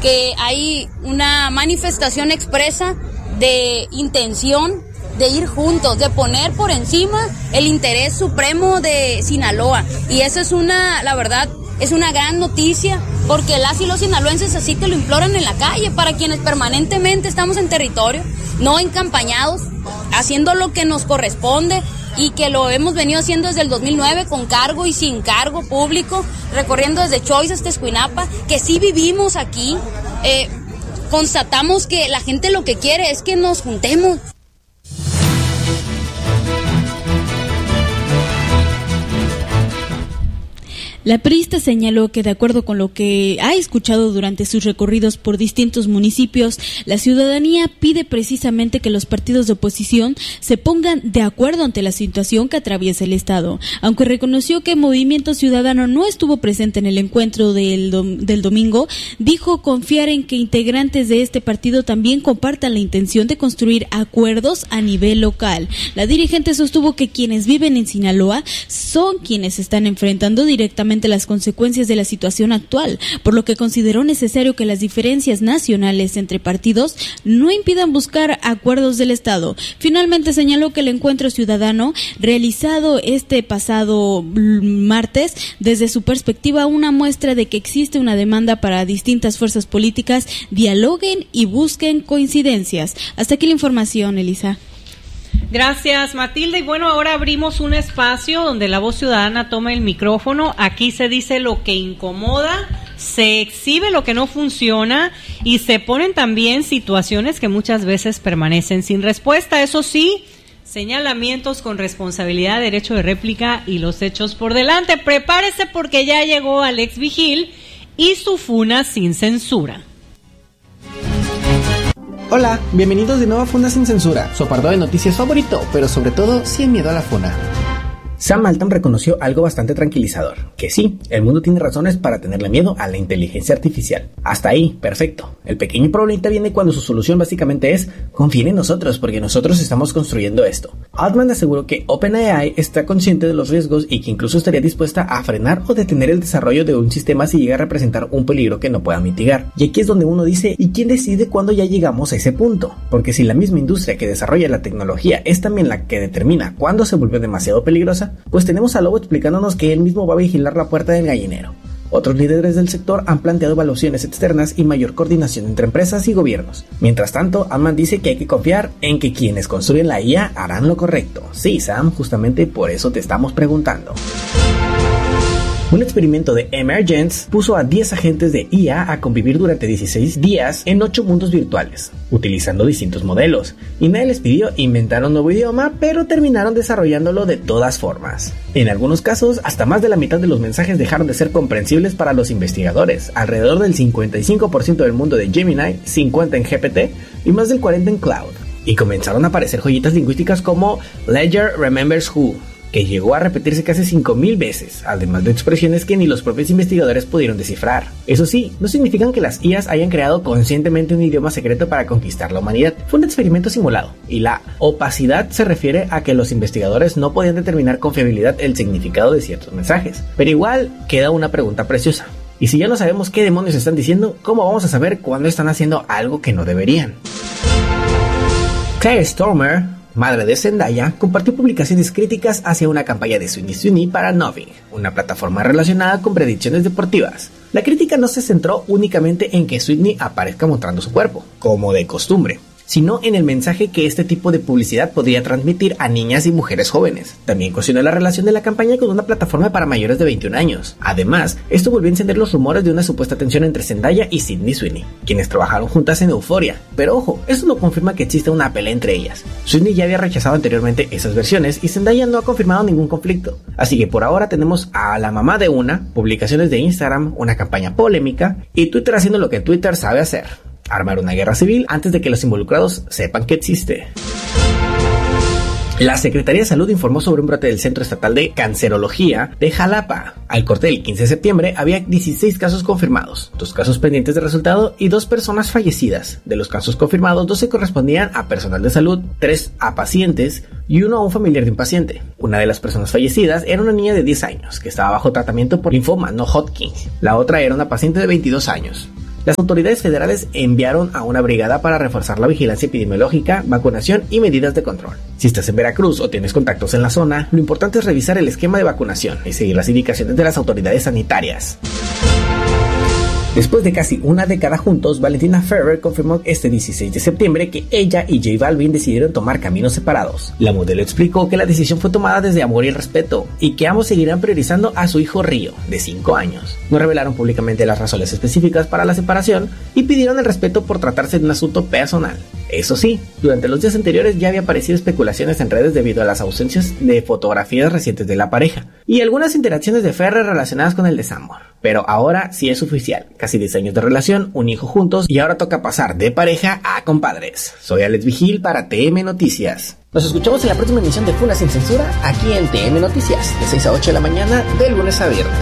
que hay una manifestación expresa de intención de ir juntos, de poner por encima el interés supremo de Sinaloa. Y esa es la verdad, es una gran noticia, porque las y los sinaloenses así te lo imploran en la calle, para quienes permanentemente estamos en territorio, no encampañados, haciendo lo que nos corresponde, y que lo hemos venido haciendo desde el 2009 con cargo y sin cargo público, recorriendo desde Choix hasta Escuinapa, que sí vivimos aquí. Constatamos que la gente lo que quiere es que nos juntemos. La priista señaló que, de acuerdo con lo que ha escuchado durante sus recorridos por distintos municipios, la ciudadanía pide precisamente que los partidos de oposición se pongan de acuerdo ante la situación que atraviesa el Estado. Aunque reconoció que Movimiento Ciudadano no estuvo presente en el encuentro del domingo, dijo confiar en que integrantes de este partido también compartan la intención de construir acuerdos a nivel local. La dirigente sostuvo que quienes viven en Sinaloa son quienes están enfrentando directamente las consecuencias de la situación actual, por lo que consideró necesario que las diferencias nacionales entre partidos no impidan buscar acuerdos del Estado. Finalmente señaló que el encuentro ciudadano realizado este pasado martes, desde su perspectiva, una muestra de que existe una demanda para distintas fuerzas políticas dialoguen y busquen coincidencias. Hasta aquí la información, Elisa. Gracias, Matilde. Y bueno, ahora abrimos un espacio donde la voz ciudadana toma el micrófono. Aquí se dice lo que incomoda, se exhibe lo que no funciona y se ponen también situaciones que muchas veces permanecen sin respuesta. Eso sí, señalamientos con responsabilidad, derecho de réplica y los hechos por delante. Prepárese porque ya llegó Alex Vigil y su Funa sin censura. Hola, bienvenidos de nuevo a Funa sin censura, su apartado de noticias favorito, pero sobre todo sin miedo a la funa. Sam Altman reconoció algo bastante tranquilizador, que sí, el mundo tiene razones para tenerle miedo a la inteligencia artificial. Hasta ahí, perfecto. El pequeño problemita viene cuando su solución básicamente es: confíen en nosotros porque nosotros estamos construyendo esto. Altman aseguró que OpenAI está consciente de los riesgos y que incluso estaría dispuesta a frenar o detener el desarrollo de un sistema si llega a representar un peligro que no pueda mitigar. Y aquí es donde uno dice: ¿y quién decide cuándo ya llegamos a ese punto? Porque si la misma industria que desarrolla la tecnología es también la que determina cuándo se vuelve demasiado peligrosa, pues tenemos a Lobo explicándonos que él mismo va a vigilar la puerta del gallinero. Otros líderes del sector han planteado evaluaciones externas y mayor coordinación entre empresas y gobiernos. Mientras tanto, Altman dice que hay que confiar en que quienes construyen la IA harán lo correcto. Sí, Sam, justamente por eso te estamos preguntando. Un experimento de Emergence puso a 10 agentes de IA a convivir durante 16 días en 8 mundos virtuales, utilizando distintos modelos, y nadie les pidió inventar un nuevo idioma, pero terminaron desarrollándolo de todas formas. En algunos casos, hasta más de la mitad de los mensajes dejaron de ser comprensibles para los investigadores, alrededor del 55% del mundo de Gemini, 50% en GPT y más del 40% en Cloud. Y comenzaron a aparecer joyitas lingüísticas como Ledger Remembers Who, que llegó a repetirse casi 5,000 veces, además de expresiones que ni los propios investigadores pudieron descifrar. Eso sí, no significan que las IAs hayan creado conscientemente un idioma secreto para conquistar la humanidad. Fue un experimento simulado, y la opacidad se refiere a que los investigadores no podían determinar con fiabilidad el significado de ciertos mensajes. Pero igual queda una pregunta preciosa. Y si ya no sabemos qué demonios están diciendo, ¿cómo vamos a saber cuándo están haciendo algo que no deberían? Claire Stormer, madre de Zendaya, compartió publicaciones críticas hacia una campaña de Sweeney para Nothing, una plataforma relacionada con predicciones deportivas. La crítica no se centró únicamente en que Sweeney aparezca mostrando su cuerpo, como de costumbre, sino en el mensaje que este tipo de publicidad podría transmitir a niñas y mujeres jóvenes. También cuestionó la relación de la campaña con una plataforma para mayores de 21 años. Además, esto volvió a encender los rumores de una supuesta tensión entre Zendaya y Sydney Sweeney, quienes trabajaron juntas en Euphoria. Pero ojo, esto no confirma que existe una pelea entre ellas. Sweeney ya había rechazado anteriormente esas versiones y Zendaya no ha confirmado ningún conflicto. Así que por ahora tenemos a la mamá de una, publicaciones de Instagram, una campaña polémica y Twitter haciendo lo que Twitter sabe hacer: armar una guerra civil antes de que los involucrados sepan que existe. La Secretaría de Salud informó sobre un brote del Centro Estatal de Cancerología de Jalapa. Al corte del 15 de septiembre había 16 casos confirmados, 2 casos pendientes de resultado y 2 personas fallecidas. De los casos confirmados, 12 correspondían a personal de salud, 3 a pacientes y 1 a un familiar de un paciente. Una de las personas fallecidas era una niña de 10 años que estaba bajo tratamiento por linfoma no Hodgkin. La otra era una paciente de 22 años. Las autoridades federales enviaron a una brigada para reforzar la vigilancia epidemiológica, vacunación y medidas de control. Si estás en Veracruz o tienes contactos en la zona, lo importante es revisar el esquema de vacunación y seguir las indicaciones de las autoridades sanitarias. Después de casi una década juntos, Valentina Ferrer confirmó este 16 de septiembre que ella y J Balvin decidieron tomar caminos separados. La modelo explicó que la decisión fue tomada desde amor y respeto, y que ambos seguirán priorizando a su hijo Río, de 5 años. No revelaron públicamente las razones específicas para la separación y pidieron el respeto por tratarse de un asunto personal. Eso sí, durante los días anteriores ya había aparecido especulaciones en redes debido a las ausencias de fotografías recientes de la pareja y algunas interacciones de Ferrer relacionadas con el desamor. Pero ahora sí es oficial, casi 10 años de relación, un hijo juntos y ahora toca pasar de pareja a compadres. Soy Alex Vigil para TM Noticias. Nos escuchamos en la próxima emisión de Funa Sin Censura aquí en TM Noticias, de 6 a 8 de la mañana, de lunes a viernes.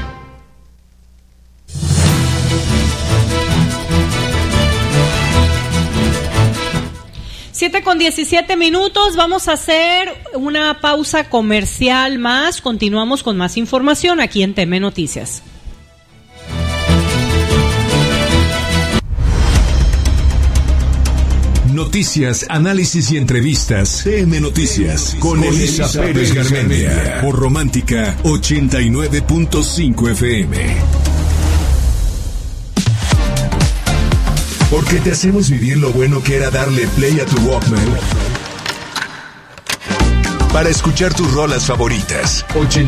7:17, vamos a hacer una pausa comercial más, continuamos con más información aquí en TM Noticias. Noticias, análisis y entrevistas. TM Noticias con Elisa Pérez Garmendia por Romántica 89.5 FM. Porque te hacemos vivir lo bueno que era darle play a tu Walkman para escuchar tus rolas favoritas.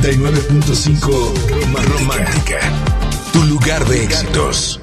89.5 Romántica, tu lugar de éxitos.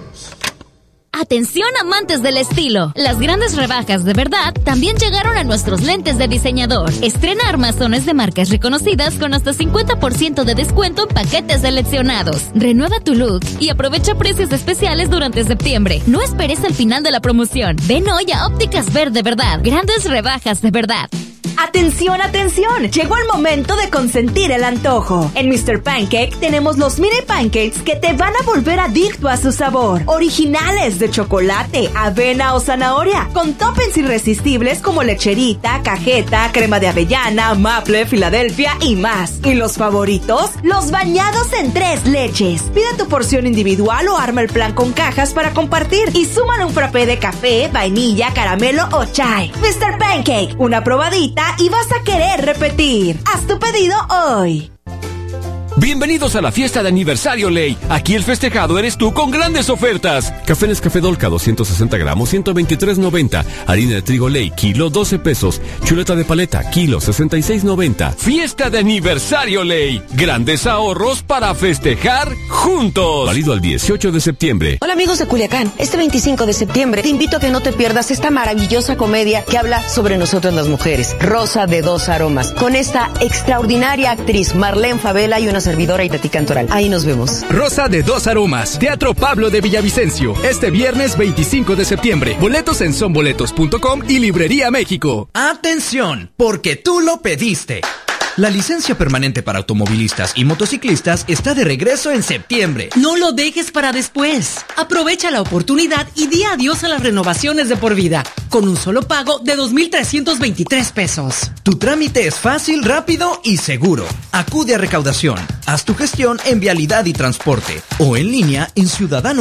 Atención amantes del estilo, las grandes rebajas de verdad también llegaron a nuestros lentes de diseñador. Estrena armazones de marcas reconocidas con hasta 50% de descuento en paquetes seleccionados. Renueva tu look y aprovecha precios especiales durante septiembre. No esperes al final de la promoción. Ven hoy a Ópticas Ver de verdad. Grandes rebajas de verdad. ¡Atención, atención! Llegó el momento de consentir el antojo. En Mr. Pancake tenemos los mini pancakes que te van a volver adicto a su sabor. Originales de chocolate, avena o zanahoria, con toppings irresistibles como lecherita, cajeta, crema de avellana, maple, Filadelfia y más. ¿Y los favoritos? Los bañados en 3 leches. Pide tu porción individual o arma el plan con cajas para compartir y súmale un frappé de café, vainilla, caramelo o chai. Mr. Pancake, una probadita y vas a querer repetir. Haz tu pedido hoy. Bienvenidos a la fiesta de aniversario Ley. Aquí el festejado eres tú con grandes ofertas. Café Nescafé Dolca 260 gramos, 123.90. Harina de trigo Ley, kilo 12 pesos. Chuleta de paleta, kilo 66.90. Fiesta de aniversario Ley. Grandes ahorros para festejar juntos. Válido al 18 de septiembre. Hola amigos de Culiacán. Este 25 de septiembre te invito a que no te pierdas esta maravillosa comedia que habla sobre nosotras las mujeres. Rosa de dos aromas. Con esta extraordinaria actriz Marlene Favela y una servidora Itatí Cantoral. Ahí nos vemos. Rosa de dos aromas. Teatro Pablo de Villavicencio. Este viernes 25 de septiembre. Boletos en sonboletos.com y Librería México. ¡Atención! Porque tú lo pediste. La licencia permanente para automovilistas y motociclistas está de regreso en septiembre. No lo dejes para después. Aprovecha la oportunidad y di adiós a las renovaciones de por vida, con un solo pago de 2,323 pesos. Tu trámite es fácil, rápido y seguro. Acude a recaudación. Haz tu gestión en Vialidad y Transporte o en línea en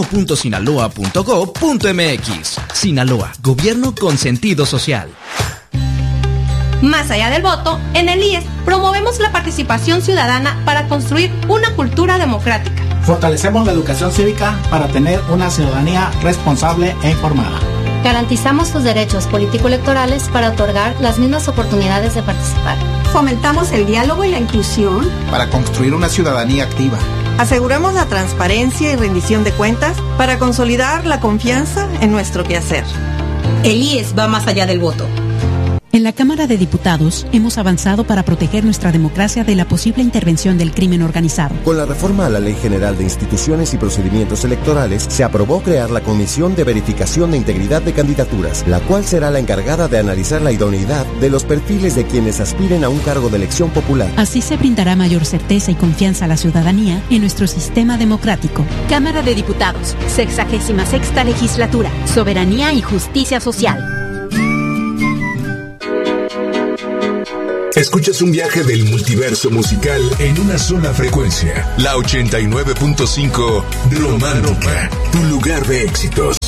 ciudadano.sinaloa.gov.mx. Sinaloa, gobierno con sentido social. Más allá del voto, en el IES promovemos la participación ciudadana para construir una cultura democrática. Fortalecemos la educación cívica para tener una ciudadanía responsable e informada. Garantizamos sus derechos político-electorales para otorgar las mismas oportunidades de participar. Fomentamos el diálogo y la inclusión para construir una ciudadanía activa. Aseguramos la transparencia y rendición de cuentas para consolidar la confianza en nuestro quehacer. El IES va más allá del voto. En la Cámara de Diputados hemos avanzado para proteger nuestra democracia de la posible intervención del crimen organizado. Con la reforma a la Ley General de Instituciones y Procedimientos Electorales, se aprobó crear la Comisión de Verificación de Integridad de Candidaturas, la cual será la encargada de analizar la idoneidad de los perfiles de quienes aspiren a un cargo de elección popular. Así se brindará mayor certeza y confianza a la ciudadanía en nuestro sistema democrático. Cámara de Diputados, 66ª Legislatura, Soberanía y Justicia Social. Escuchas un viaje del multiverso musical en una sola frecuencia. La 89.5 Romántica, tu lugar de éxitos.